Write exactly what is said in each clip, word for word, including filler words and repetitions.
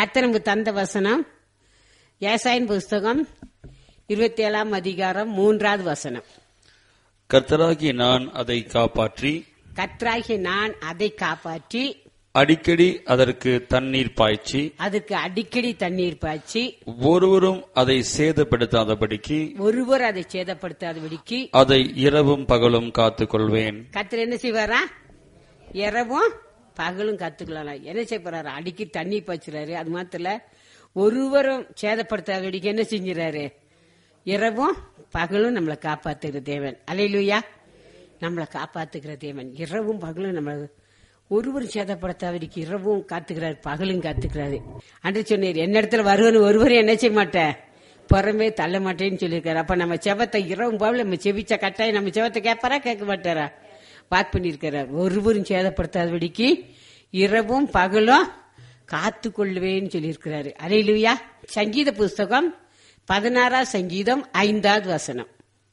கர்த்தர் நமக்கு தந்த வசனம் ஏசாயின் புஸ்தகம் இருபத்தி ஏழாம் அதிகாரம் மூன்றாவது வசனம். கர்த்தராகிய நான் அதை காப்பாற்றி கர்த்தராகிய நான் அதை காப்பாற்றி அடிக்கடி அதற்கு தண்ணீர் பாய்ச்சி அதுக்கு அடிக்கடி தண்ணீர் பாய்ச்சி ஒருவரும் அதை சேதப்படுத்தாதபடிக்கு ஒருவர் அதை சேதப்படுத்தாதபடிக்கு அதை இரவும் பகலும் காத்துக் கொள்வேன். கர்த்தர் என்ன செய்வாரா? இரவும் பகலும் காத்துக்கலாம். என்ன செய்ய போறாரு? அடிக்கடி தண்ணி பாய்ச்சுறாரு. அது மாத்திர ஒருவரும் சேதப்படுத்தாதபடிக்கு என்ன செஞ்சுறாரு? இரவும் பகலும் நம்மளை காப்பாத்துகிற தேவன். அல்லேலூயா. நம்மளை காப்பாத்துகிற தேவன் இரவும் பகலும் நம்மள ஒருவரும் சேதப்படுத்தாதபடிக்கு இரவும் காத்துக்கிறாரு, பகலும் காத்துக்கிறாரு. அன்று சொன்னீர், என்ன இடத்துல வருவன்னு ஒருவரும் என்ன செய்ய மாட்டேன், புறமே தள்ள மாட்டேன்னு சொல்லியிருக்காரு. அப்ப நம்ம செவத்தை இரவும் பகலும் நம்ம செவிச்ச கட்டாயம் நம்ம செவத்தை கேட்பாரா கேட்க மாட்டாரா? வாக்கு பண்ணியிருக்கிறார். ஒருவரும் சேதப்படுத்தாதபடிக்கு இரவும் பகலும் காத்து கொள்வேன்னு சொல்லியிருக்கிறாரு. அல்லேலூயா. சங்கீத புஸ்தகம் பதினாறாம் சங்கீதம் ஐந்தாவது வசனம்.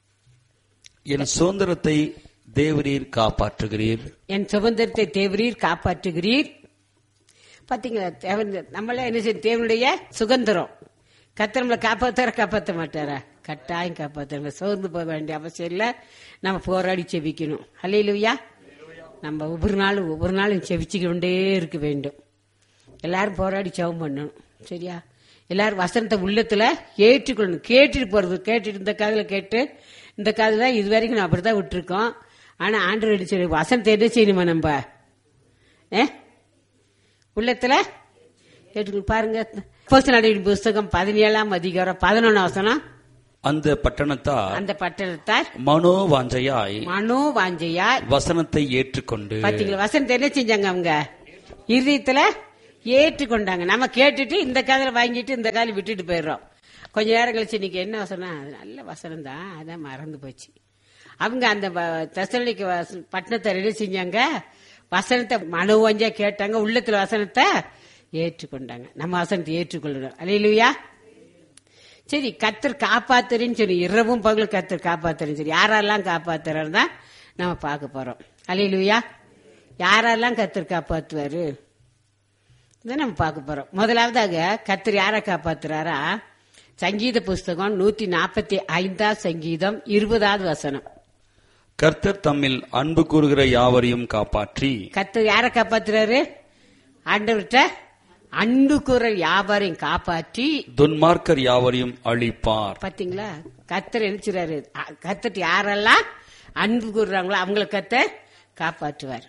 என் சுதந்திரத்தை தேவரீர் காப்பாற்றுகிறீர். என் சுதந்திரத்தை தேவரீர் காப்பாற்றுகிறீர். பாத்தீங்களா, நம்மள என்ன செய்ய, தேவனுடைய சுதந்திரம். கர்த்தர் நம்மளை காப்பாற்ற காப்பாற்ற மாட்டாரா? கட்டாயம் காப்பாற்ற. சோர்ந்து போக வேண்டிய அவசியம் இல்ல. நம்ம போராடி செவிக்கணும். அல்லேலூயா. நம்ம ஒவ்வொரு நாளும் ஒவ்வொரு நாளும் செவிச்சுக்க கொண்டே இருக்க வேண்டும். எல்லாரும் போராடி செவம் பண்ணணும். சரியா? எல்லாரும் வசனத்தை உள்ளத்துல ஏற்றுக்கொள்ளணும். கேட்டுட்டு போறது, கேட்டுட்டு இந்த காதுல கேட்டு இந்த காதுல இது வரைக்கும் நான் அப்படிதான் விட்டுருக்கோம். ஆனா ஆண்டவர் அடிச்சு வசனத்தை என்ன செய்யணுமா நம்ம ஏ உள்ளத்துல கேட்டு பாருங்க. அப்போஸ்தலர் புஸ்தகம் பதினேழாம் அதிகாரம் பதினொன்னு வசனம். அந்த பட்டணத்தார் அந்த பட்டணத்தார் மனோ வாஞ்சையாய் மனோ வாஞ்சையாய் வசனத்தை ஏற்றுக்கொண்டு. பாத்தீங்களா, வசனத்தை என்ன செஞ்சாங்க? அவங்க இருதயத்துல ஏற்றுக்கொண்டாங்க. நம்ம கேட்டுட்டு இந்த காதல வாங்கிட்டு இந்த காதல விட்டுட்டு போயிடுறோம். கொஞ்ச நேரம் கழிச்சு இன்னைக்கு என்ன வசனம், அது நல்ல வசனம் தான், அதான் மறந்து போச்சு. அவங்க அந்த தெசலோனிக்கே பட்டணத்தை என்ன செஞ்சாங்க? வசனத்தை மனோவாஞ்சா கேட்டாங்க, உள்ளத்துல வசனத்தை ஏற்றுக்கொண்டாங்க. நம்ம வசனத்தை ஏற்றுக்கொள்ளணும். அல்லேலூயா. சரி, கர்த்தர் காப்பாத்துறேன்னு சொல்லி இரவும் பகலும் கர்த்தர் காப்பாத்துறேன்னு சொல்லி யாரெல்லாம் காப்பாத்துறாரு தான் நம்ம பார்க்க போறோம். அல்லேலூயா. யாரெல்லாம் கர்த்தர் காப்பாத்துவாரு இதான் நம்ம பார்க்க போறோம். முதலாவதாக கர்த்தர் யாரை காப்பாத்துறாரா? சங்கீத புஸ்தகம் நூத்தி நாற்பத்தி ஐந்தாம் சங்கீதம் இருபதாவது வசனம். கர்த்தர் தம்மில் அன்பு கூறுகிற யாவரையும் காப்பாற்றி. கர்த்தர் யாரை காப்பாத்துறாரு? ஆண்டவர்கிட்ட அன்பு கூற யாவரையும் காப்பாற்றி துன்மார்க்கர் யாவரையும் அழிப்பார். பாத்தீங்களா, கர்த்தர் நினைச்சுறாரு. கர்த்தர் யாரெல்லாம் அன்பு கூறுறாங்களோ அவங்களை கர்த்தர் காப்பாற்றுவார்.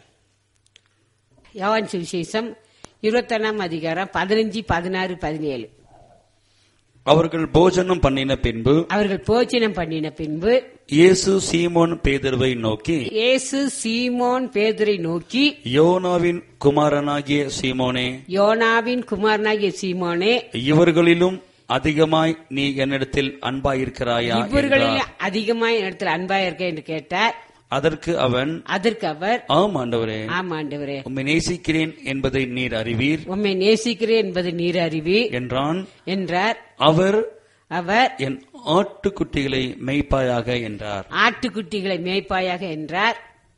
யோவான் சுவிசேஷம் இருபத்தி ஒன்னாம் அதிகாரம் பதினஞ்சு பதினாறு பதினேழு. அவர்கள் போஜனம் பண்ணின பின்பு அவர்கள் போஜனம் பண்ணின பின்பு இயேசு சீமோன் பேதுருவை நோக்கி இயேசு சீமோன் பேதுரை நோக்கி யோனாவின் குமாரனாகிய சீமோனே யோனாவின் குமாரனாகிய சீமோனே இவர்களிலும் அதிகமாய் நீ என்னிடத்தில் அன்பாயிருக்கிறாயா? இவர்களில் அதிகமாய் என்னிடத்தில் அன்பாயிருக்க என்று கேட்டார். அதற்கு அவன் அதற்கு அவர் ஆம் ஆண்டவரே, ஆம் ஆண்டவரே, உம்மை நேசிக்கிறேன் என்பதை நீர் அறிவீர், உம்மை நேசிக்கிறேன் என்பதை நீர் அறிவீர் என்றான் என்றார். அவர் அவர் என் ஆட்டுக்குட்டிகளை மேய்ப்பாயாக என்றார். ஆட்டுக்குட்டிகளை மேய்ப்பாயாக என்றார்.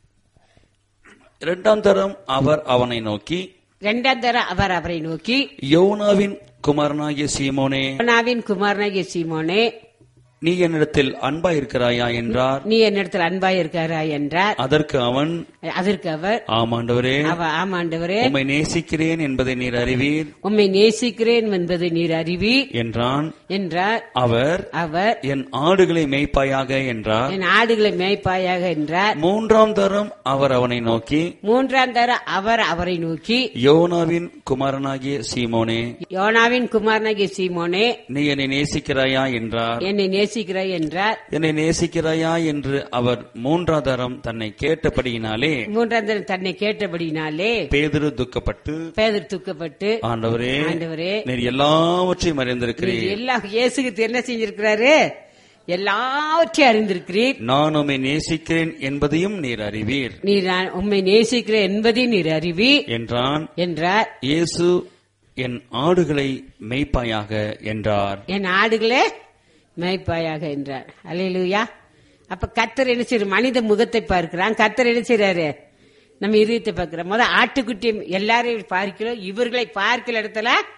இரண்டாம் தரம் அவர் அவனை நோக்கி இரண்டாம் தரம் அவர் அவரை நோக்கி யோனாவின் குமாரனாகிய சீமோனே யோனாவின் குமாரனாகிய சீமோனே நீ என்னிடத்தில் அன்பாயிருக்கிறாயா என்றார். நீ என்னிடத்தில் அன்பாயிருக்கிறாயா என்றார். அதற்கு அவன் அதற்கு அவர் ஆமாண்டவரே, ஆமாண்டவரே, உம்மை நேசிக்கிறேன் என்பதை நீர் அறிவீர், உம்மை நேசிக்கிறேன் என்பதை நீர் அறிவீர் என்றான் என்றார். அவர் அவர் என் ஆடுகளை மேய்ப்பாயாக என்றார். என் ஆடுகளை மேய்ப்பாயாக என்றார். மூன்றாம் தரம் அவர் அவனை நோக்கி மூன்றாம் தரம் அவர் அவரை நோக்கி யோனாவின் குமாரனாகிய சீமோனே யோனாவின் குமாரனாகிய சீமோனே நீ என்னை நேசிக்கிறாயா என்றார். என்னை நேசிக்கிறாய் என்றார். என்னை நேசிக்கிறாயா என்று அவர் மூன்றாம் தரம் தன்னை கேட்டபடியினாலே மூன்றாம் தரம் தன்னை கேட்டபடியினாலே பேதுரு துக்கப்பட்டு பேதுரு துக்கப்பட்டு ஆண்டவரே ஆண்டவரே நீர் எல்லாவற்றையும் அறிந்திருக்கிறீர். எல்லாம் இயேசுக்கு என்ன செஞ்சிருக்கிறாரு? எல்லாவற்றையும் அறிந்திருக்கிறீர். நான் உம்மை நேசிக்கிறேன் என்பதையும் நீர் அறிவீர். நீர் உம்மை நேசிக்கிறேன் என்பதையும் நீர் அறிவீர் என்றான் என்றார். இயேசு என் ஆடுகளை மேய்ப்பாயாக என்றார். என் ஆடுகளே மேய்ப்பாயாக என்றார். அல்லேலூயா. அப்ப கர்த்தர் என்ன செய்யறாரு? மனித முகத்தை பார்க்கிறான். கர்த்தர் என்ன செய்யறாரு? நம்ம இதயத்தை பார்க்கிறோம். முதல் ஆட்டுக்குட்டி எல்லாரையும் பார்க்கிறோம். இவர்களை பார்க்கிற இடத்துல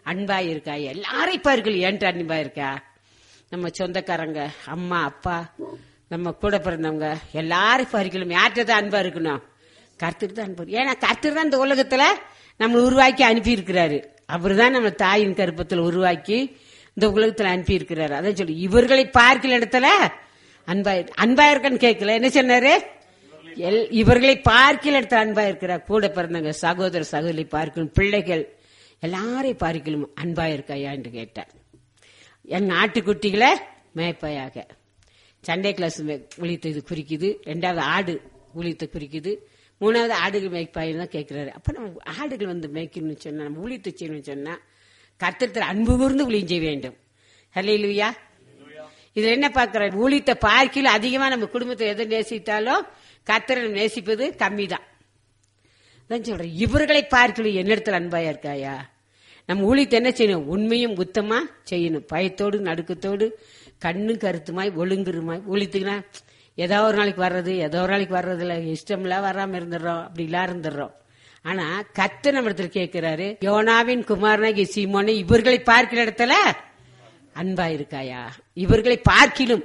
அன்பா இருக்கா? எல்லாரையும் பார்க்கல ஏன்ட்டு அன்பா இருக்கா? நம்ம சொந்தக்காரங்க, அம்மா அப்பா, நம்ம கூட பிறந்தவங்க எல்லாரும் பார்க்கலும் யார்கிட்ட தான் அன்பா இருக்கணும்? கர்த்தர் தான் அன்பு. ஏன்னா கர்த்தர் தான் இந்த உலகத்துல நம்ம உருவாக்கி அனுப்பி இருக்கிறாரு. அவரு தான் நம்ம தாயின் கருப்பத்துல உருவாக்கி இந்த உலகத்துல அனுப்பி இருக்கிறாரு. அதான் சொல்லி இவர்களை பார்க்கல இடத்துல அன்பா அன்பா இருக்கன்னு கேட்கல. என்ன சொன்னாரு? இவர்களை பார்க்கல இடத்துல அன்பா இருக்கிறார். கூட பிறந்தவங்க, சகோதர சகோதரி பார்க்கணும், பிள்ளைகள் எல்லாரையும் பார்க்கலும் அன்பா இருக்காயா என்று கேட்டார். என் நாட்டுக்குட்டிகளை மேய்ப்பாயாக. சண்டே கிளாஸ் ஊழியத்தை இது குறிக்குது. ரெண்டாவது ஆடு ஊழியத்தை குறிக்குது. மூணாவது ஆடுகள் மேய்ப்பாயின்னு தான் கேட்கிறாரு. அப்ப நம்ம ஆடுகள் வந்து மேய்க்கணும்னு சொன்னா, நம்ம ஊழியத்தை செய்யணும்னு சொன்னா கர்த்தர் அன்பு கூர்ந்து ஊழியம் செய்ய வேண்டும். ஹல்லேலூயா. இதுல என்ன பார்க்கிறார்? ஊழியத்தை பார்க்கல அதிகமா நம்ம குடும்பத்தை எதை நேசித்தாலும் கர்த்தரை நேசிப்பது கம்மி தான். சொல்றேன், இவர்களை பார்க்கல என்னிடத்துல அன்பாயா இருக்காயா? நம்ம ஊழியத்தை என்ன செய்யணும்? உண்மையும் உத்தமா செய்யணும். பயத்தோடு நடுக்கத்தோடு கண்ணும் கருத்துமாய் ஒழுங்குருமாய். ஊழியத்துக்குன்னா ஏதோ ஒரு நாளைக்கு வர்றது, ஏதோ ஒரு நாளைக்கு வர்றது இல்ல, இஷ்டம்லாம் வராம இருந்துடுறோம், அப்படி எல்லாம் இருந்துடுறோம். ஆனா கர்த்தர் நம்ம இடத்துல கேட்கிறாரு, யோனாவின் குமாரனாகி சீமோனே, இவர்களை பார்க்கிற இடத்துல அன்பா இருக்காயா? இவர்களை பார்க்கிலும்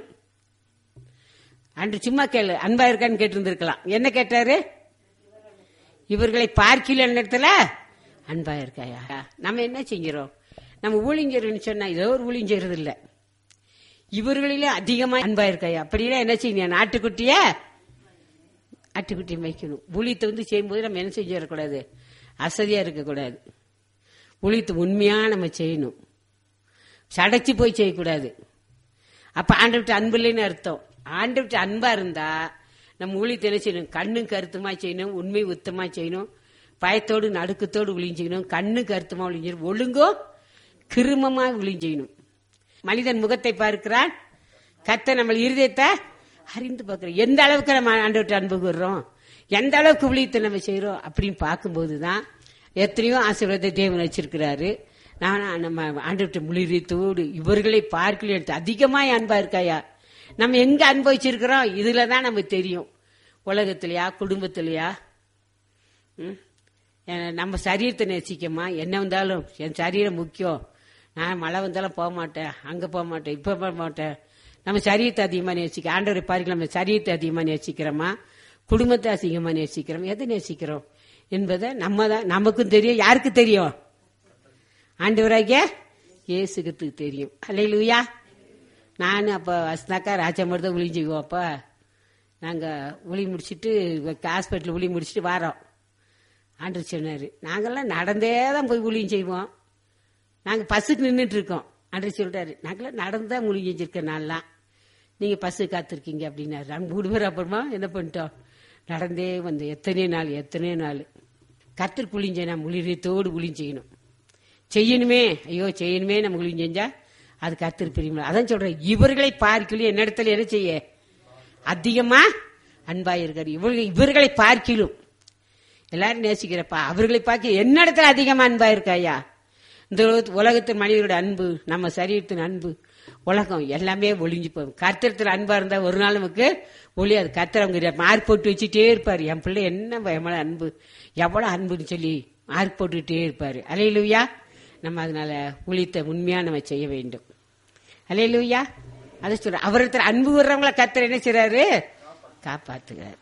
அன்று சும்மா கேளு அன்பா இருக்கான்னு கேட்டு இருந்திருக்கலாம். என்ன கேட்டாரு? இவர்களை பார்க்கில இடத்துல அன்பா இருக்காயா? நம்ம என்ன செஞ்சிரோம்? நம்ம ஊழியர்னு சொன்னா ஏதோ ஒரு ஊழியம் செய்யறது இல்ல. இவர்களிலே அதிகமா அன்பா இருக்காயா? அப்படிலாம் என்ன செய்யணும்? நாட்டுக்குட்டிய ஆட்டுக்குட்டி மேய்க்கணும். ஊழியத்தை வந்து செய்யும்போது நம்ம என்ன செஞ்சிடக்கூடாது? அசதியா இருக்கக்கூடாது. ஊழியத்தை உண்மையா நம்ம செய்யணும். சடைச்சு போய் செய்யக்கூடாது. அப்ப ஆண்டவர்கிட்ட அன்பு இல்லைன்னு அர்த்தம். ஆண்டவர்கிட்ட அன்பா இருந்தா நம்ம ஊழியத்தை என்ன செய்யணும்? கண்ணும் கருத்துமா செய்யணும், உண்மை உத்தமா செய்யணும், பயத்தோடு நடுக்கத்தோடு ஊழியம் செய்யணும், கண்ணு கருத்துமா ஊழியம் செய்யணும், ஒழுங்கோ கிருமமா ஊழியம் செய்யணும். மனிதன் முகத்தை பார்க்கிறான், கர்த்தர் நம்ம இருதயத்தை அறிந்து பார்க்கிறோம். எந்த அளவுக்கு நம்ம ஆண்டவர்கிட்ட அன்பு கூறுறோம், எந்த அளவுக்கு ஊழியத்தை நம்ம செய்யறோம் அப்படின்னு பார்க்கும்போதுதான் எத்தனையோ ஆசீர்வாதத்தை தேவன் வச்சிருக்கிறாரு. நான் நம்ம ஆண்டவர்கிட்ட முழுதயத்தோடு இவர்களை பார்க்கல எடுத்து அதிகமாய் அன்பா இருக்காயா? நம்ம எங்க அனுபவிச்சிருக்கிறோம் இதுலதான் நமக்கு தெரியும். உலகத்திலயா, குடும்பத்திலயா, நம்ம சரீரத்தை நேசிக்கமா? என்ன வந்தாலும் என் சரீரம் முக்கியம், நான் மழை வந்தாலும் போக மாட்டேன், அங்க போக மாட்டேன், இப்ப போக மாட்டேன். நம்ம சரீரத்தை அதிகமா நேசிக்க ஆண்டவரை பார்க்க நம்ம சரீரத்தை அதிகமா நேசிக்கிறோமா, குடும்பத்தை அதிகமா நேசிக்கிறோம், எதை நேசிக்கிறோம் என்பதை நம்ம தான் நமக்கும் தெரியும். யாருக்கு தெரியும்? ஆண்டவராகிய இயேசுக்கு தெரியும். அல்லேலூயா. நான் அப்ப வசனாக்கா ராஜாமர் தான் ஊழி செய்வோம். அப்ப நாங்க ஊழி முடிச்சுட்டு ஹாஸ்பிட்டல் ஊழி முடிச்சுட்டு வாரோம். ஆண்டவர் சொன்னாரு, நாங்கெல்லாம் நடந்தே தான் போய் ஊழியம் செய்வோம், நாங்க பஸ்ஸுக்கு நின்றுட்டு இருக்கோம். ஆண்டவர் சொல்றாரு, நாங்களாம் நடந்துதான் ஊழியம் செஞ்சிருக்கேன், நான்லாம் நீங்க பஸ்ஸு காத்திருக்கீங்க அப்படின்னாரு. நாங்க மூணு பேர் அப்புறமா என்ன பண்ணிட்டோம்? நடந்தே வந்து எத்தனை நாள் எத்தனை நாள் கர்த்தர் ஊழியம் செய்யணும். ஊழியத்தோடு ஊழியம் செய்யணும், செய்யணுமே, ஐயோ செய்யணுமே. நம்ம ஊழியம் செஞ்சா அது கர்த்தர் பிரியமா. அதான் சொல்றேன், இவர்களை பார்க்கலும் என்ன இடத்துல என்ன செய்ய அதிகமா அன்பா இருக்காரு. இவர்கள் இவர்களை பார்க்கலும் எல்லாரும் நேசிக்கிறப்பா, அவர்களை பார்க்க என்ன இடத்துல அதிகமா அன்பா இருக்காயா? இந்த உலகத்தின் மனிதரோட அன்பு, நம்ம சரீரத்தின் அன்பு, உலகம் எல்லாமே ஒளிஞ்சு போகும். கர்த்தரத்துல அன்பா இருந்தா ஒரு நாள் நமக்கு ஒளியாது. கர்த்தர் அவங்க மார்க் போட்டு வச்சுட்டே இருப்பாரு. என் பிள்ளை என்ன பயமான அன்பு, எவ்வளவு அன்புன்னு சொல்லி மார்க் போட்டுக்கிட்டே இருப்பாரு. அல்லேலூயா. நம்ம அதனால ஊழியத்தை உண்மையா நம்ம செய்ய வேண்டும். அல்லேலூயா. அதை சொல்ற அவரத்துல அன்பு வர்றவங்களை கர்த்தர் என்ன செய்றாரு? காப்பாத்துகிறார்.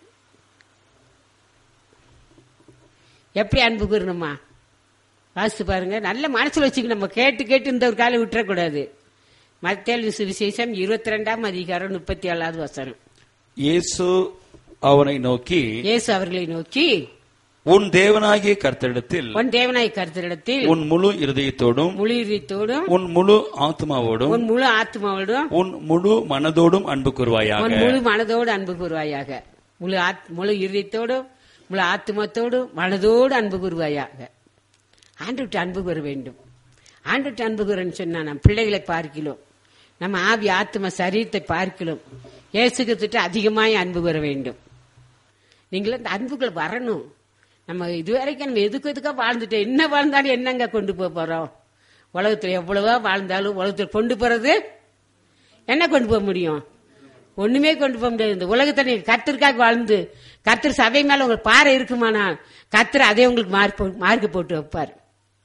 எப்படி அன்பு கூறணுமா? வாசித்து பாருங்க, நல்ல மனசுல வச்சுக்க. நம்ம கேட்டு கேட்டு இந்த ஒரு காலம் விட்டுறக்கூடாது. மத்தேயு சுவிசேஷம் இருபத்தி ரெண்டாம் அதிகாரம் முப்பத்தி ஏழாவது வசனம். இயேசு அவனை நோக்கி இயேசு அவர்களை நோக்கி உன் தேவனாகிய கர்த்தரிடத்தில் உன் தேவனாகிய கர்த்தரிடத்தில் உன் முழு இருதயத்தோடும் முழு இருதயத்தோடும் உன் முழு ஆத்மாவோடும் உன் முழு ஆத்மாவோடும் உன் முழு மனதோடும் அன்பு கூறுவாயாக. உன் முழு மனதோடு அன்பு கூறுவாயாக. முழு முழு இருதயத்தோடும் முழு ஆத்மத்தோடும் மனதோடு அன்பு கூறுவாயாக. ஆண்டவர்கிட்ட அன்பு கூற வேண்டும். ஆண்டவர்கிட்ட அன்பு கூறன்னு சொன்னா நம்ம பிள்ளைகளை பார்க்கிறோம், நம்ம ஆவி ஆத்ம சரீரத்தை பார்க்கிறோம். இயேசுகிட்ட அதிகமாய் அன்பு கூற வேண்டும். நீங்களும் இந்த அன்புகள் வரணும். நம்ம இதுவரைக்கும் நம்ம எதுக்கு எதுக்கா வாழ்ந்துட்டோம், என்ன வாழ்ந்தாலும் என்னங்க கொண்டு போக போறோம்? உலகத்துல எவ்வளவோ வாழ்ந்தாலும் உலகத்துல கொண்டு போறது என்ன கொண்டு போக முடியும்? ஒண்ணுமே கொண்டு போக முடியாது. இந்த உலகத்தை நீங்க கர்த்தருக்காக வாழ்ந்து கர்த்தர் சபை மேல உங்களுக்கு பாறை இருக்குமானா கர்த்தர் அதே உங்களுக்கு மார்க் மார்க் போட்டு வைப்பார்.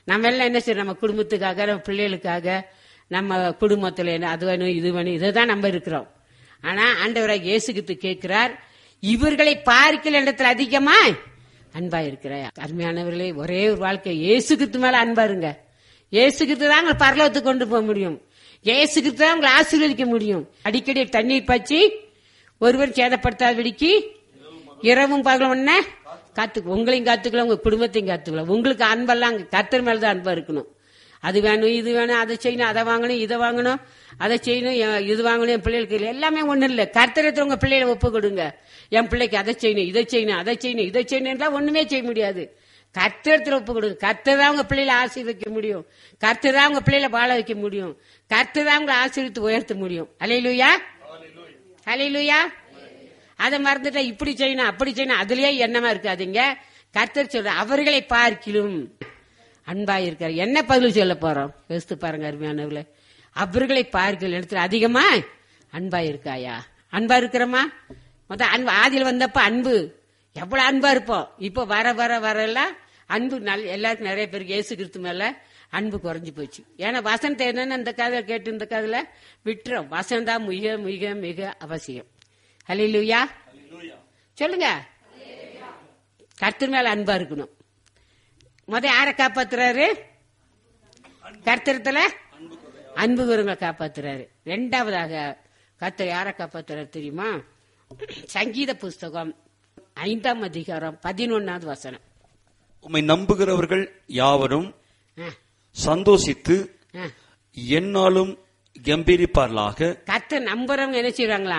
நம்ம எல்லாம் என்ன செய்யறோம்? நம்ம குடும்பத்துக்காக, நம்ம பிள்ளைகளுக்காக, நம்ம குடும்பத்துல என்ன அது வேணும் இது வேணும் இதுதான் நம்ம இருக்கிறோம். ஆனா ஆண்டவராக இயேசுகிறிஸ்து கேட்கிறார், இவர்களை பார்க்கிற இடத்துல அதிகமா அன்பா இருக்கிறார். அருமையானவர்களே, ஒரே ஒரு வாழ்க்கை இயேசுகிறிஸ்து மேல அன்பா இருங்க. இயேசுகிறிஸ்து தான் உங்களை பரலோகத்துக்கு கொண்டு போக முடியும். இயேசுகிறிஸ்து தான் உங்களை ஆசீர்வதிக்க முடியும். அடிக்கடி தண்ணீர் பாய்ச்சி ஒருவர் சேதப்படுத்தாதபடிக்கு இரவும் பகலும் என்ன காத்து உங்களையும் காத்துக்கலாம், உங்க குடும்பத்தையும் காத்துக்கலாம். உங்களுக்கு அன்பெல்லாம் கர்த்தர் மேலதான் அன்பா இருக்கணும். அது வேணும் இது வேணும் அதை செய்யணும் அதை வாங்கணும் இதை வாங்கணும் அதை செய்யணும் இது வாங்கணும். என் பிள்ளைகளுக்கு எல்லாமே ஒண்ணு இல்ல. கர்த்தரத்துல உங்க பிள்ளைகளை ஒப்பு கொடுங்க. என் பிள்ளைக்கு அதை செய்யணும் இதை செய்யணும் அதை செய்யணும் இதை செய்யணும் ஒண்ணுமே செய்ய முடியாது. கர்த்தரத்துல ஒப்பு கொடுங்க. கர்த்தர் தான் உங்க பிள்ளைகளை ஆசீர்வதிக்க முடியும். கர்த்தர் தான் உங்க பிள்ளைகளை வாழ வைக்க முடியும். கர்த்தர் தான் உங்களை ஆசீர்வித்து உயர்த்த முடியும். அல்லேலூயா, அல்லேலூயா. அதை மறந்துட்டா இப்படி செய்யணும் அப்படி செய்யணும் அதுலயே எண்ணமா இருக்காதீங்க. கர்த்தர் சொல்ற அவர்களை பார்க்கிலும் அன்பா இருக்காரு. என்ன பதில் சொல்ல போறோம்? யோசித்து பாருங்க அருமையானவர்களே. அவர்களை பார்க்கல இடத்துல அதிகமா அன்பா இருக்காயா? அன்பா இருக்கிறோமா? மொத்தம் அன்பு ஆதியில் வந்தப்ப அன்பு எவ்வளவு அன்பா இருப்போம். இப்ப வர வர வர எல்லாம் அன்பு எல்லாருக்கும் நிறைய பேருக்கு இயேசு கிறிஸ்து மேல அன்பு குறைஞ்சு போச்சு. ஏன்னா வசனத்தை என்னன்னு இந்த கதை கேட்டு இந்த கதையில விட்டுறோம். வசனம் தான் மிக மிக மிக அவசியம். அல்லேலூயா சொல்லுங்க. கர்த்தர் மேல அன்பா இருக்கணும். முத யார காப்பாத்துறாரு? கர்த்தரத்துல அன்பு கூறுங்களை காப்பாத்துறாரு. ரெண்டாவதாக கர்த்தர் யார காப்பாத்துறாரு தெரியுமா? சங்கீத புஸ்தகம் ஐந்தாம் அதிகாரம் பதினொன்னாவது வசனம். உம்மை நம்புகிறவர்கள் யாவரும் சந்தோஷித்து என்னாலும் கம்பீரிப்பார்களாக. கர்த்தர் நம்புறவங்க என்ன செய்வாங்களா?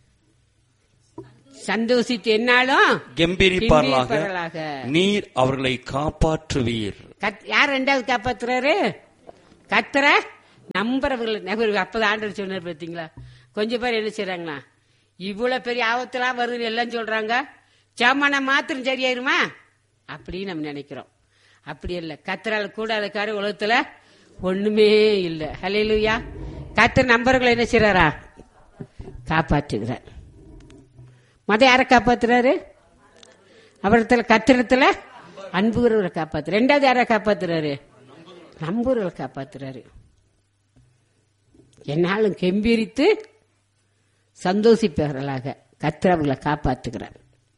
சந்தோஷித்து என்னாலும் கம்பீரிப்பார்களாக. நீர் அவர்களை காப்பாற்றுவீர். யார் ரெண்டாவது காப்பாத்துறாரு? கர்த்தர நம்புறவர்கள். அப்பதான் ஆண்டவர் சொன்னார் பாத்தீங்களா? கொஞ்சம் பேர் என்ன செய்யறாங்களா? இவ்வளவு பெரிய ஆபத்துலாம் வருது எல்லாம் சொல்றாங்க, சாமான மாத்திரம் சரியாயிருமா அப்படின்னு நம்ம நினைக்கிறோம். அப்படி இல்ல. கர்த்தரால் கூடாத காரியம் உலகத்துல ஒண்ணுமே இல்ல. ஹல்லேலூயா. கர்த்தர் நம்பர்களை என்ன செய்யறாரா? காப்பாற்றுகிறார். மத யார காப்பாத்துறாரு? அவரத்துல கத்திரத்துல அன்புகிறவரை காப்பாத்து. ரெண்டாவது யார காப்பாத்துறாரு? நம்புறவரை காப்பாத்துறாரு. என்னாலும் கெம்பீரித்து சந்தோஷிப்பவர்களாக கர்த்தர் அவர்களை காப்பாத்துகிறார்.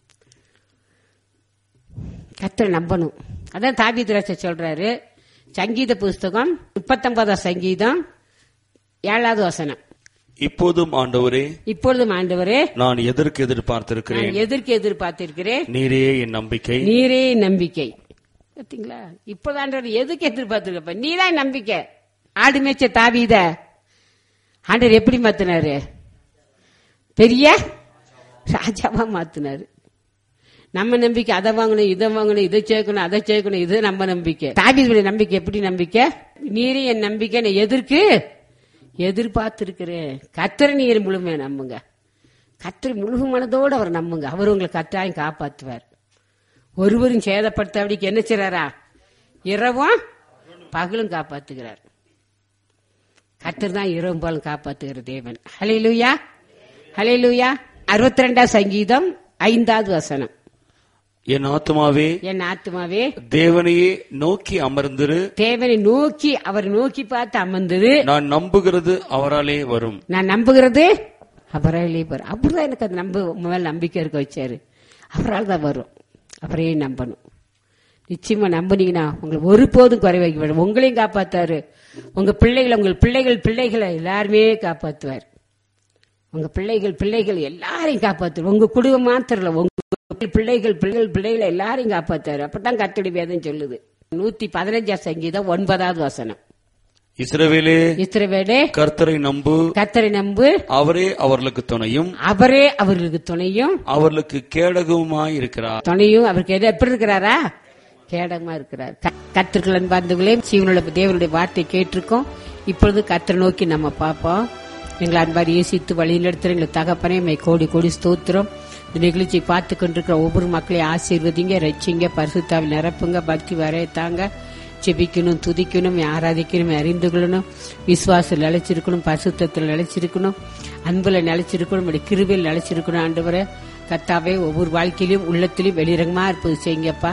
கர்த்தரை நம்பணும். அதான் தாவீது ராஜா சொல்றாரு, சங்கீத புஸ்தகம் முப்பத்தொன்பதாம் சங்கீதம் ஏழாவது வசனம். இப்போதும் ஆண்டவரே, இப்பொழுதும் ஆண்டவரே, நான் எதற்கு எதிர்பார்த்திருக்கிறேன், எதற்கு எதிர்பார்த்திருக்கிறேன், நீரே என் நம்பிக்கை, நீரே நம்பிக்கை. பாத்தீங்களா? இப்போது ஆண்டவர் எதுக்கு எதிர்பார்த்திருக்க? நீதான் நம்பிக்கை. ஆடு மேய்ச்ச தாவீத ஆண்டவர் எப்படி மாத்தினாரு? பெரிய ராஜாவா மாத்தினாரு. நம்ம நம்பிக்கை அதை வாங்கணும் இதை வாங்கணும் இதை சேர்க்கணும் அதை சேர்க்கணும், இது நம்ம நம்பிக்கை. தாவீதுடைய நம்பிக்கை எப்படி நம்பிக்கை? நீரே என் நம்பிக்கை, எதற்கு எதிர்பார்த்திருக்கிறேன். கர்த்தரை நீர் முழுமையா நம்புங்க. கர்த்தரை முழு மனதோடு அவர் நம்புங்க. அவர் உங்களை கட்டாயம் காப்பாற்றுவார். ஒருவரும் சேதப்படுத்தாதபடிக்கு என்ன செய்றாரா? இரவும் பகலும் காப்பாத்துகிறார். கர்த்தர் தான் இரவும் பகலும் காப்பாத்துகிற தேவன். ஹல்லேலூயா, ஹல்லேலூயா. அறுபத்தி ரெண்டாம் சங்கீதம் ஐந்தாவது வசனம். என் ஆத்துமாவே, என் ஆத்துமாவே தேவனையே நோக்கி அமர்ந்திரு, தேவனை நோக்கி அவர் நோக்கி பார்த்து அமர்ந்தது. நான் நம்புகிறது அவராலே வரும், நான் நம்புகிறது அவராலே வரும். அப்படிதான் எனக்கு அது நம்ப மேல நம்பிக்கை இருக்க வச்சாரு. அவரால் தான் வரும். அவரையே நம்பணும். நிச்சயமா நம்பினீங்கன்னா உங்களுக்கு ஒருபோதும் குறை வைக்க வேண்டும். உங்களையும் காப்பாத்தாரு, உங்க பிள்ளைகளை உங்கள் பிள்ளைகள் பிள்ளைகளை எல்லாருமே காப்பாத்துவார். உங்க பிள்ளைகள் பிள்ளைகள் எல்லாரையும் காப்பாத்துவார். உங்க குடும்பம் மாத்திரம் இல்ல, உங்க பிள்ளைகள் பிள்ளைகள் பிள்ளைகளை எல்லாரையும் காப்பாத்தாரு. அப்பதான் கர்த்தருடைய வேதம் சொல்லுது. நூத்தி பதினஞ்சாம் சங்கீதம் ஒன்பதாவது வசனம். இஸ்ரவேலே, இஸ்ரவேலே, கர்த்தரை நம்பு, கர்த்தரை நம்பு, அவரே அவர்களுக்கு துணையும், அவரே அவர்களுக்கு துணையும், அவர்களுக்கு கேடகமாய் இருக்கிறார். துணையும் அவருக்கு எப்படி இருக்கிறாரா? கேடகமா இருக்கிறார். கர்த்தர்கள் அன்பார்ந்தவர்களே, ஜீவனுள்ள தேவனுடைய வார்த்தை கேட்டிருக்கோம். இப்பொழுது கர்த்தரை நோக்கி நம்ம பார்ப்போம். எங்களை அன்பார் இயேசித்து வழிநடத்துற எங்களை தகப்பனே மை கோடி கோடி ஸ்தோத்திரம். இந்த நிகழ்ச்சியை பார்த்து கொண்டிருக்கிற ஒவ்வொரு மக்களையும் ஆசீர்வதிங்க, ரட்சிங்க, பரிசுத்தாவில் நிரப்புங்க, பக்தி வரையத்தாங்க. ஜெபிக்கணும், துதிக்கணும், ஆராதிக்கணும், அறிந்து கொள்ளணும், விசுவாசத்தில் நிலைச்சிருக்கணும், பரிசுத்தத்தில் நிலைச்சிருக்கணும், அன்புல நிலைச்சிருக்கணும், கிருபையில் நிலைச்சிருக்கணும். ஆண்டவரே கர்த்தாவே, ஒவ்வொரு வாழ்க்கையிலும் உள்ளத்திலும் வெளிரங்கமா இருப்பது செய்யுங்கப்பா.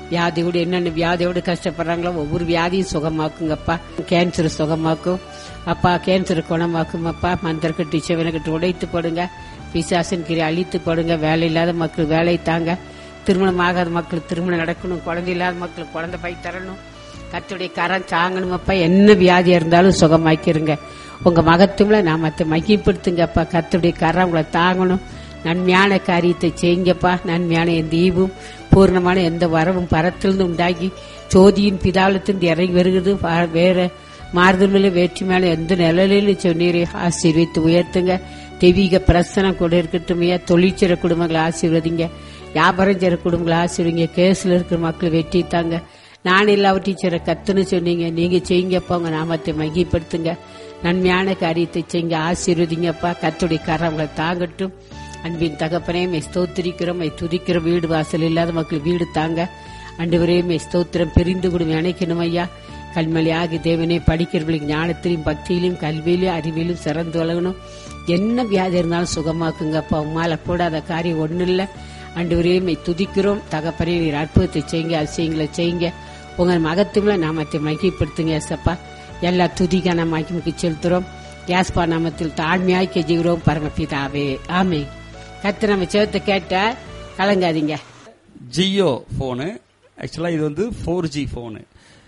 வியாதியோடு என்னென்ன வியாதியோடு கஷ்டப்படுறாங்களோ ஒவ்வொரு வியாதியும் சுகமாக்குங்கப்பா. கேன்சர் சுகமாக்கும் அப்பா, கேன்சர் குணமாக்கும் அப்பா. மந்திரக்கட்டு செவனக்கட்டு உடைத்து போடுங்க, பிசாசின் கிரி அழித்து போடுங்க. வேலை இல்லாத மக்கள் வேலை தாங்க, திருமணம் ஆகாத மக்கள் திருமணம் நடக்கணும், குழந்தை இல்லாத மக்களுக்கு குழந்தை பை தரணும். கர்த்தருடைய கரம் சாங்கணும் அப்பா. என்ன வியாதியா இருந்தாலும் சுகமாக்கிருங்க. உங்க மகத்துவம்ல நாமத்தை மகிப்படுத்துங்கப்பா. கர்த்தருடைய கரம் உங்களை தாங்கணும். நன்மையான காரியத்தை செய்யுங்கப்பா. நன்மையான எந்த ஈவும் பூர்ணமான எந்த வரவும் பரத்திலிருந்து உண்டாகி ஜோதியின் பிதாலத்திலிருந்து இறங்கி வருகிறது. வேற மாறுதல் வேற்றி மேல எந்த நிலையிலும் சொன்னீரை ஆசீர்வித்து உயர்த்துங்க. தெய்வீக பிரசனம் கூட இருக்கட்டுமையா. தொழிற்சிற குடும்பங்களை ஆசீர்வதிங்க. வியாபாரம் செய்ற குடும்பங்களை ஆசீர்வதிங்க. கேஸ்ல இருக்கிற மக்கள் வெற்றி தாங்க. நான் எல்லாவற்றையும் செய்ற கத்துன்னு சொன்னீங்க, நீங்க செய்யுங்கப்பா. உங்க நாமத்தை மகிப்படுத்துங்க. நன்மையான காரியத்தை செய்யுங்க, ஆசீர்வதிங்கப்பா. கர்த்தருடைய கரம் உங்களை தாங்கட்டும். அன்பின் தகப்பனே மே ஸ்தோத்திரிக்கிறோம், மே துதிக்கிற வீடு வாசல் இல்லாத மக்கள் வீடு தாங்க. ஆண்டவரே மே ஸ்தோத்திரம் பிரிந்து கூட நினைக்கணும் ஐயா. கல்மலையாகி தேவனே படிக்கிறவர்களுக்கு ஞானத்திலும் பக்தியிலும் கல்வியிலும் அறிவிலும் சிறந்து வளரணும். என்ன வியாதி இருந்தாலும் சுகமாக்குங்கப்பா. உமால கூடாத காரியம் ஒன்றும் இல்லை. ஆண்டவரே மே துதிக்கிறோம் தகப்பனே. நீர் அற்புதத்தை செய்யுங்க, அதிசயங்களை செய்யுங்க. உங்க மகத்துவங்களை நாமத்தை மகிப்படுத்துங்க ஏசப்பா. எல்லா துதிக்கான மகிமைக்கு செலுத்துறோம். யாஸ்பா நாமத்தில் தாழ்மையாய் கெஞ்சுகிறோம் பரமபிதாவே, ஆமென். கர்த்தர் நம்ம செவத்தை கேட்ட கலங்காதீங்க. ஜியோ போனு, ஆக்சுவலா இது வந்து ஃபோர் ஜி போனு.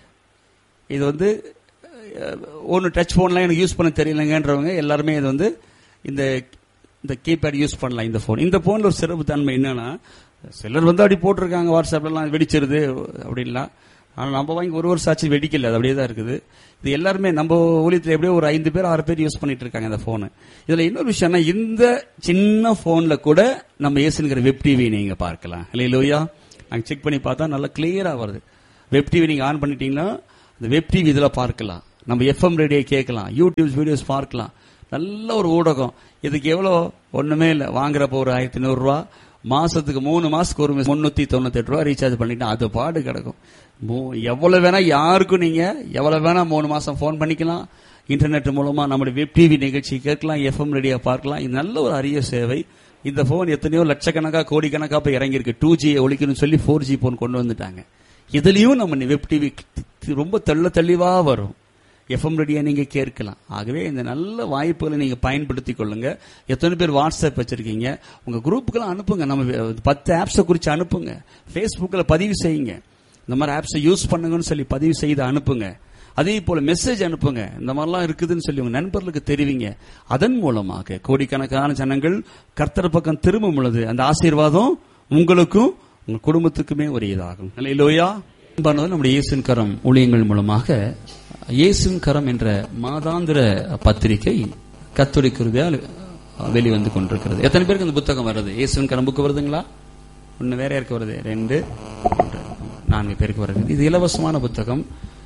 இது வந்து ஒன்னு டச் போன்லாம் எனக்கு யூஸ் பண்ண தெரியலங்கன்றவங்க எல்லாருமே இது வந்து இந்த இந்த கீபேட் யூஸ் பண்ணலாம். இந்த போன் இந்த போன்ல ஒரு சிறப்பு தன்மை என்னன்னா, சிலர் வந்து அப்படி போட்டிருக்காங்க வாட்ஸ்அப்லாம் வெடிச்சிருது அப்படின்லாம். ஆனால் நம்ம வாங்கி ஒரு வருஷம் ஆச்சு வெடிக்கல, அது அப்படியே தான் இருக்குது. இது எல்லாருமே நம்ம ஊழியத்தில் எப்படியோ ஒரு ஐந்து பேர் ஆறு பேர் யூஸ் பண்ணிட்டு இருக்காங்க இந்த போனு. இதுல இன்னொரு விஷயம்னா, இந்த சின்ன போன்ல கூட நம்ம ஏசுங்கிற வெப் டிவி நீங்க பார்க்கலாம். இல்லையா, நாங்க செக் பண்ணி பார்த்தா நல்லா கிளியரா வருது. வெப் டிவி நீங்க ஆன் பண்ணிட்டீங்கன்னா இந்த வெப் டிவி இதுல பார்க்கலாம். நம்ம எஃப்எம் ரேடியோ கேட்கலாம், யூடியூப் வீடியோஸ் பார்க்கலாம். நல்ல ஒரு ஊடகம். இதுக்கு எவ்வளோ ஒண்ணுமே இல்லை, வாங்குறப்போ ஒரு ஆயிரத்தி நூறு ரூபா, மாசத்துக்கு மூணு மாசத்துக்கு ஒரு முன்னூத்தி தொண்ணூத்தி எட்டு ரூபா ரீசார்ஜ் பண்ணிட்டா அது பாடு கிடக்கும். எவ்வளவு வேணா யாருக்கும் நீங்க எவ்வளவு வேணா மூணு மாசம் போன் பண்ணிக்கலாம். இன்டர்நெட் மூலமா நம்முடைய வெப் டிவி நிகழ்ச்சி கேட்கலாம், எஃப்எம் ரேடியோ பார்க்கலாம். இது நல்ல ஒரு அரிய சேவை. இந்த போன் எத்தனையோ லட்சக்கணக்கா கோடிக்கணக்கா போய் இறங்கியிருக்கு. டூ ஜி ஒழிக்கணும்னு சொல்லி போர் ஜி போன் கொண்டு வந்துட்டாங்க. இதுலயும் நம்ம வெப் டிவி ரொம்ப தெள்ள தெளிவா வரும். எஃப்எம் ரேடியோ நீங்க கேட்கலாம். ஆகவே இந்த நல்ல வாய்ப்புகளை நீங்க பயன்படுத்திக் கொள்ளுங்க. எத்தனை பேர் வாட்ஸ்அப் வச்சிருக்கீங்க, உங்க குரூப்புக்கெல்லாம் அனுப்புங்க. நம்ம பத்து ஆப்ஸை குறிச்சு அனுப்புங்க. பேஸ்புக்ல பதிவு செய்யுங்க, இந்த மாதிரி ஆப்ஸை யூஸ் பண்ணுங்கன்னு சொல்லி பதிவு செய்து அனுப்புங்க. அதே போல மெசேஜ் அனுப்புங்க, இந்த மாதிரிலாம் இருக்குதுன்னு சொல்லி உங்க நண்பர்களுக்கு தெரிவிங்க. அதன் மூலமாக கோடிக்கணக்கான ஜனங்கள் கர்த்தர் பக்கம் திரும்பும் பொழுது அந்த ஆசீர்வாதம் உங்களுக்கும் உங்க குடும்பத்துக்குமே உரியதாகும். அல்லேலூயா. நம்முடைய இயேசுவின் கரம் ஊழியங்கள் மூலமாக இயேசுவின் கரம் என்ற மாதாந்திர பத்திரிகை கர்த்தருடைய கிருபையால் வெளிவந்து கொண்டிருக்கிறது. எத்தனை பேருக்கு இந்த புத்தகம் வருது? இயேசுவின் கரம் புக்கு வருதுங்களா? ஒன்னு வேற யாருக்கு வருது? ரெண்டு நான்கு பேருக்கு வருது. இது இலவசமான புத்தகம்.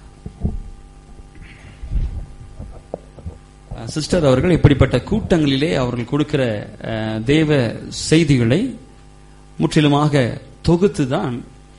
சிஸ்டர் அவர்கள் இப்படிப்பட்ட கூட்டங்களிலே அவர்கள் கொடுக்கிற தேவ செய்திகளை முற்றிலுமாக தொகுத்துதான்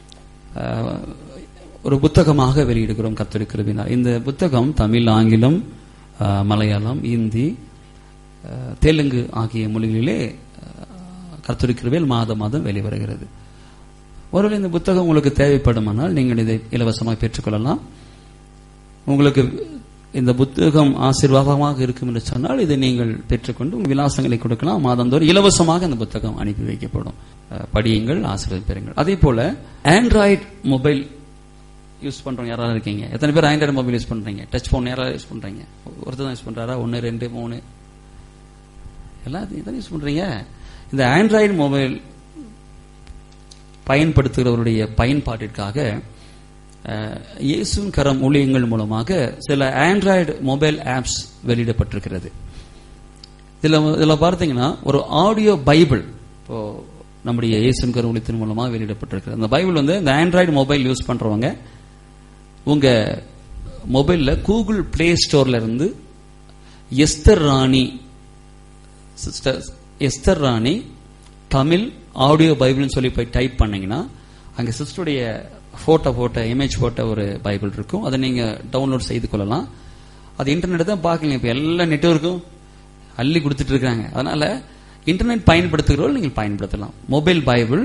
ஒரு புத்தகமாக வெளியிடுகிறோம் கர்த்தருடைய கிருபையினால். இந்த புத்தகம் தமிழ், ஆங்கிலம், மலையாளம், இந்தி, தெலுங்கு ஆகிய மொழிகளிலே கர்த்தருடைய கிருபையில் மாதம் மாதம் வெளிவருகிறது. ஒருவேளை இந்த புத்தகம் உங்களுக்கு தேவைப்படுமானால் நீங்கள் இதை இலவசமாக பெற்றுக்கொள்ளலாம். உங்களுக்கு இந்த புத்தகம் ஆசீர்வாதமாக இருக்கும் என்று சொன்னால் இதை நீங்கள் பெற்றுக்கொண்டு உங்கள் விலாசங்களை கொடுக்கலாம். மாதந்தோறும் இலவசமாக இந்த புத்தகம் அனுப்பி வைக்கப்படும். படியுங்கள், ஆசீர்வாதம் பெறுங்கள். அதே போல ஆண்ட்ராய்டு மொபைல் யூஸ் பண்றவங்க யாராவது இருக்கீங்க? எத்தனை பேர் ஆண்ட்ராய்டு மொபைல் யூஸ் பண்றீங்க? டச் போன் யாராவது யூஸ் பண்றீங்க? ஒருத்தர் தான் யூஸ் பண்றாரா? ஒன்னு, ரெண்டு, மூணு, எல்லாத்தையும் யூஸ் பண்றீங்க. இந்த ஆண்ட்ராய்டு மொபைல் பயன்படுத்துகிறவருடைய பயன்பாட்டிற்காக இயேசுவின் கரம் ஊழியங்கள் மூலமாக சில ஆண்ட்ராய்டு மொபைல் ஆப்ஸ் வெளியிடப்பட்டிருக்கிறது. இதுல இதுல பார்த்தீங்கன்னா ஒரு ஆடியோ பைபிள் இப்போ நம்முடைய இயேசுவின் கரம் ஊழியத்தின் மூலமாக வெளியிடப்பட்டிருக்கிறது. அந்த பைபிள் வந்து இந்த ஆண்ட்ராய்டு மொபைல் யூஸ் பண்றவங்க உங்க மொபைல்ல கூகுள் பிளே ஸ்டோர்ல இருந்து எஸ்தர் ராணி சிஸ்டர் எஸ்தர் ராணி தமிழ் ஆடியோ பைபிள்னு சொல்லி போய் டைப் பண்ணீங்கன்னா அங்க சிஸ்டருடைய போட்டோ போட்ட இமேஜ் போட்ட ஒரு பைபிள் இருக்கும். அதை நீங்க டவுன்லோட் செய்து கொள்ளலாம். அது இன்டர்நெட் தான் பார்க்கல, இப்ப எல்லா நெட்வொர்க்கும் அள்ளி கொடுத்துட்டு இருக்காங்க. அதனால இன்டர்நெட் பயன்படுத்துகிறவர்கள் நீங்கள் பயன்படுத்தலாம். மொபைல் பைபிள்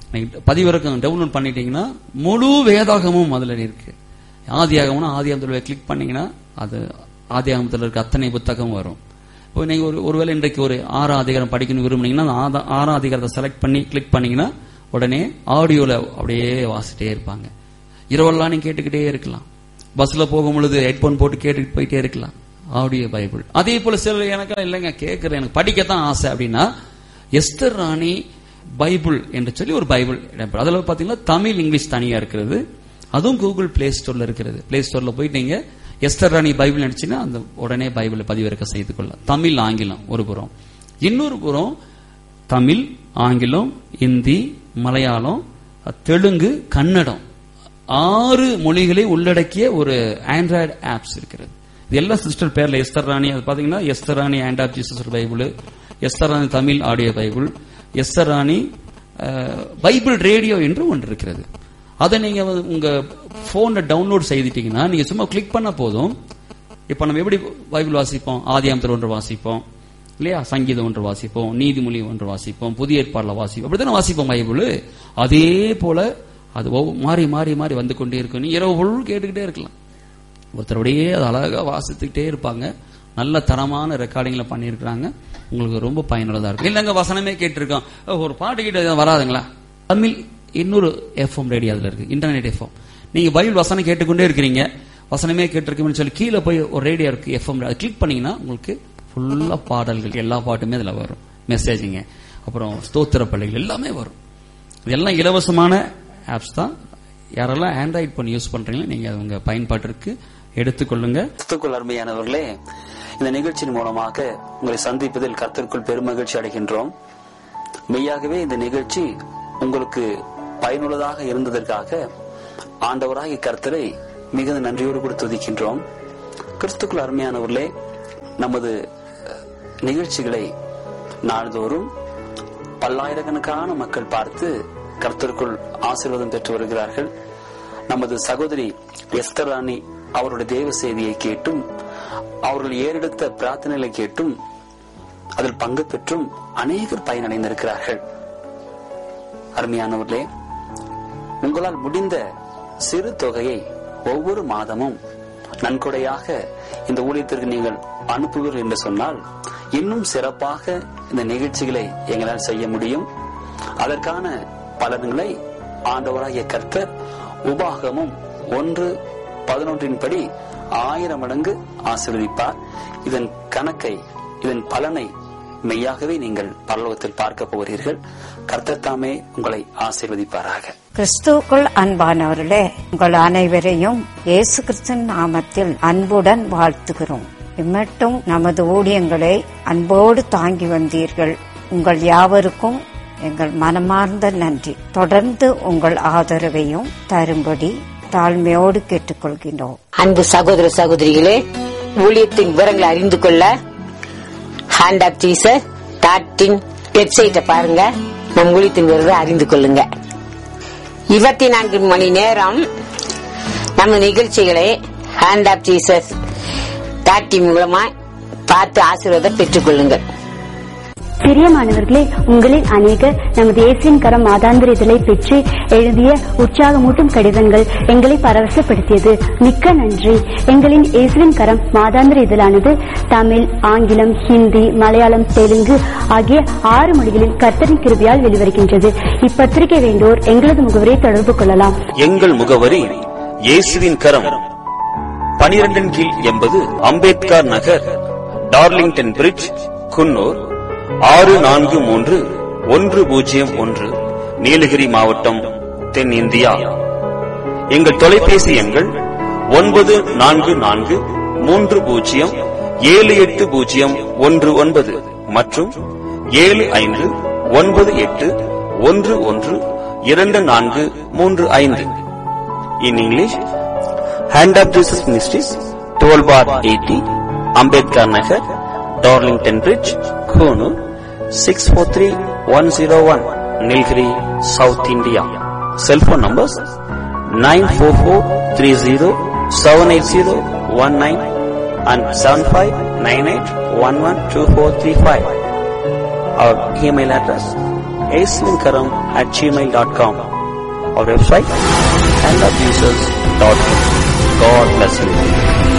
நீங்க பதிவிறக்கம் டவுன்லோட் பண்ணிட்டீங்கன்னா முழு வேதாகமும் அதுல இருக்கு. ஆதியாகம்னா ஆதியாகத்துல கிளிக் பண்ணீங்கன்னா அது ஆதியாகமத்தில் இருக்க அத்தனை புத்தகம் வரும். இப்போ நீங்க ஒரு ஒருவேளை இன்றைக்கு ஒரு ஆறாம் அதிகாரம் படிக்கணும் விரும்புனீங்கன்னா ஆறாம் அதிகாரத்தை செலக்ட் பண்ணி கிளிக் பண்ணீங்கன்னா உடனே ஆடியோல அப்படியே வாசிட்டே இருப்பாங்க. இரவெல்லாம் நீங்க கேட்டுக்கிட்டே இருக்கலாம். பஸ்ல போகும் பொழுது ஹெட்போன் போட்டு கேட்டுட்டு போயிட்டே இருக்கலாம். Audio Bible. அதே போல சிலர் எனக்கு இல்லைங்க கேட்கறேன், எனக்கு படிக்கத்தான் ஆசை அப்படின்னா எஸ்தர் ராணி பைபிள் என்று சொல்லி ஒரு பைபிள் அதுல பாத்தீங்கன்னா தமிழ் இங்கிலீஷ் தனியா இருக்கிறது. அதுவும் கூகுள் பிளே ஸ்டோர்ல இருக்கிறது. பிளே ஸ்டோர்ல போயிட்டு நீங்க எஸ்தர் ராணி பைபிள் நினைச்சுன்னா அந்த உடனே பைபிளை பதிவிறக்க செய்து கொள்ளலாம். தமிழ் ஆங்கிலம் ஒரு புறம், இன்னொரு புறம் தமிழ் ஆங்கிலம் இந்தி மலையாளம் தெலுங்கு கன்னடம் ஆறு மொழிகளை உள்ளடக்கிய ஒரு ஆண்ட்ராய்டு ஆப்ஸ் இருக்கிறது. இது எல்லா சிஸ்டர் பேர்ல எஸ்தர் ராணி அது பாத்தீங்கன்னா Esther Rani and app Jesus Bible, Esther Rani Tamil audio Bible, Esther Rani Bible radio என்று ஒன்று இருக்கிறது. அதை நீங்க உங்க போன்ல டவுன்லோட் செய்துட்டீங்கன்னா நீங்க சும்மா கிளிக் பண்ண போதும். இப்ப நம்ம எப்படி பைபிள் வாசிப்போம்? ஆதியாகமத்தில் ஒன்று வாசிப்போம் இல்லையா, சங்கீதம் ஒன்று வாசிப்போம், நீதிமொழி ஒன்று வாசிப்போம், புதிய ஏற்பாடுல வாசிப்போம், அப்படித்தானே வாசிப்போம் பைபிள். அதே போல அது மாறி மாறி மாறி வந்து கொண்டே இருக்கும். நீ இரவு பொருள் கேட்டுக்கிட்டே இருக்கலாம். ஒருத்தருடையே அது அழகா வாசித்துக்கிட்டே இருப்பாங்க. நல்ல தரமான ரெக்கார்டிங்ல பண்ணிருக்காங்க. உங்களுக்கு ரொம்ப பயனுள்ளதா இருக்கும். இல்லங்க வசனமே கேட்டிருக்கோம், ஒரு பாட்டு கிட்ட வராதுங்களா? தமிழ் இன்னொரு எஃப்எம் ரேடியோ அதுல இருக்கு, இன்டர்நெட் எஃப்எம். நீங்க பைபிள் வசனம் கேட்டுக்கொண்டே இருக்கிறீங்க, வசனமே கேட்டிருக்கீங்கன்னு சொல்லி கீழே போய் ஒரு ரேடியோ இருக்கு எஃப்எம், அதை கிளிக் பண்ணீங்கன்னா உங்களுக்கு ஃபுல்லா பாடல்கள் எல்லா பாட்டுமே அதுல வரும். மெசேஜிங்க அப்புறம் ஸ்தோத்திர பள்ளிகள் எல்லாமே வரும். இதெல்லாம் இலவசமான ஆப்ஸ் தான். யாரெல்லாம் ஆண்ட்ராய்டு பண்ணி யூஸ் பண்றீங்களோ நீங்க உங்க பயன்பாட்டிற்கு எடுத்துக்கொள்ளுங்க. கிறிஸ்துவுக்குள் அருமையானவர்களே, இந்த நிகழ்ச்சியின் மூலமாக உங்களை சந்திப்பதில் கர்த்தருக்குள் பெருமகிழ்ச்சி அடைகின்றோம். மெய்யாகவே இந்த நிகழ்ச்சி உங்களுக்கு பயனுள்ளதாக இருந்ததற்காக ஆண்டவராகிய கர்த்தரை மிகுந்த நன்றியோடு கூட துதிக்கின்றோம். கிறிஸ்துவுக்குள் அருமையானவர்களே, நமது நிகழ்ச்சிகளை நாள்தோறும் பல்லாயிரக்கணக்கான மக்கள் பார்த்து கர்த்தருக்குள் ஆசீர்வாதம் பெற்று வருகிறார்கள். நமது சகோதரி எஸ்தர் ராணி அவருடைய தேவ செய்தியை கேட்டும் அவர்கள் ஏறெடுத்த பிரார்த்தனைகளை கேட்டும் அதில் பங்கு பெற்றும் அநேகர் பயனடைந்திருக்கிறார்கள். அருமையானவர்களே, உங்களால் முடிந்த சிறு தொகையை ஒவ்வொரு மாதமும் நன்கொடையாக இந்த ஊழியத்திற்கு நீங்கள் அனுப்புவீர்கள் என்று சொன்னால் இன்னும் சிறப்பாக இந்த நிகழ்ச்சிகளை எங்களால் செய்ய முடியும். அதற்கான பலன்களை ஆண்டவராகிய கர்த்தர் உபாகமும் ஒன்று பதினொன்றின் படி ஆயிரம் மடங்கு ஆசீர்வதிப்பார். இதன் கணக்கை இதன் பலனை மெய்யாகவே நீங்கள் பரலோகத்தில் பார்க்க போகிறீர்கள். கர்த்தர் தாமே உங்களை ஆசீர்வதிப்பாராக. கிறிஸ்துவுக்குள் அன்பானவர்களே, உங்கள் அனைவரையும் இயேசு கிறிஸ்துவின் நாமத்தில் அன்புடன் வாழ்த்துகிறோம். இம்மட்டும் நமது ஊழியங்களை அன்போடு தாங்கி வந்தீர்கள். உங்கள் யாவருக்கும் எங்கள் மனமார்ந்த நன்றி. தொடர்ந்து உங்கள் ஆதரவையும் தரும்படி தாழ்மையோடு கேட்டுக்கொள்கின்றோம். அன்பு சகோதர சகோதரிகளே, ஊழியத்தின் விவரங்களை அறிந்து கொள்ள hand app Jesus dot in வெப்சைட்டை பாருங்க. நம் ஊழியத்தின் விவரத்தை அறிந்து கொள்ளுங்க. இருபத்தி நான்கு மணி நேரம் நம்ம நிகழ்ச்சிகளை hand app Jesus dot in மூலமா பார்த்து ஆசீர்வாதம் பெற்றுக் கொள்ளுங்கள். பிரியமானவர்களே, உங்களில் அநேகர் நமது இயேசுவின் கரம் மாதாந்திர இதழை பெற்று எழுதிய உற்சாகமூட்டும் கடிதங்கள் எங்களை பரவசப்படுத்தியது. மிக்க நன்றி. எங்களின் இயேசுவின் கரம் மாதாந்திர இதழானது தமிழ், ஆங்கிலம், ஹிந்தி, மலையாளம், தெலுங்கு ஆகிய ஆறு மொழிகளில் கர்த்தரின் கிருபையால் வெளிவருகின்றது. இப்பத்திரிகை வேண்டோர் எங்களது முகவரியை தொடர்பு கொள்ளலாம். எங்கள் முகவரி இயேசுவின் கரம், பனிரெண்டின் கீழ் எண்பது அம்பேத்கர் நகர், டார்லிங்டன் பிரிட்ஜ், குன்னூர் ஆறு நான்கு மூன்று ஒன்று பூஜ்ஜியம் ஒன்று, நீலகிரி மாவட்டம், தென்னிந்தியா. எங்கள் தொலைபேசி எண்கள் ஒன்பது நான்கு நான்கு மூன்று பூஜ்ஜியம் ஏழு எட்டு பூஜ்ஜியம் ஒன்று ஒன்பது மற்றும் ஏழு ஐந்து ஒன்பது எட்டு ஒன்று ஒன்று இரண்டு நான்கு மூன்று ஐந்து. In English, Hand of Jesus Ministries, twelve bar eighty, Ambedkar Nagar, Darlington Bridge, Kunu, six four three one zero one, Nilgiri, South India. Cell phone numbers nine four four three zero seven eight zero one nine and seven five nine eight one one two four three five. Our email address ஏசுவின் garam at Gmail dot com. Our website, hand of jesus dot com. God bless you.